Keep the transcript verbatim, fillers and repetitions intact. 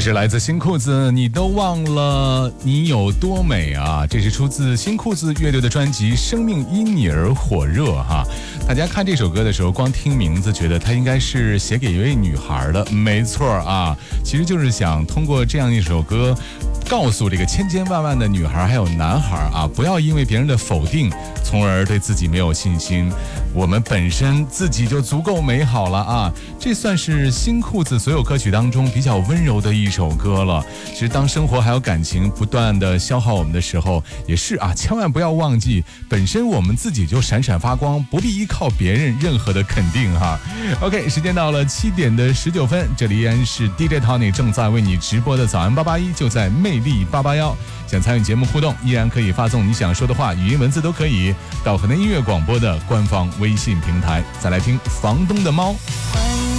是来自新裤子，你都忘了你有多美啊！这是出自新裤子乐队的专辑《生命因你而火热》哈。大家看这首歌的时候，光听名字觉得它应该是写给一位女孩的，没错啊，其实就是想通过这样一首歌，告诉这个千千万万的女孩还有男孩啊，不要因为别人的否定，从而对自己没有信心。我们本身自己就足够美好了啊！这算是新裤子所有歌曲当中比较温柔的一首歌了。其实当生活还有感情不断的消耗我们的时候，也是啊，千万不要忘记，本身我们自己就闪闪发光，不必依靠别人任何的肯定哈。OK， 时间到了七点的十九分，这里依然是 D J Tony 正在为你直播的早安八八一，就在魅力八八一。想参与节目互动，依然可以发送你想说的话，语音文字都可以，到河南音乐广播的官方微信平台。再来听房东的猫。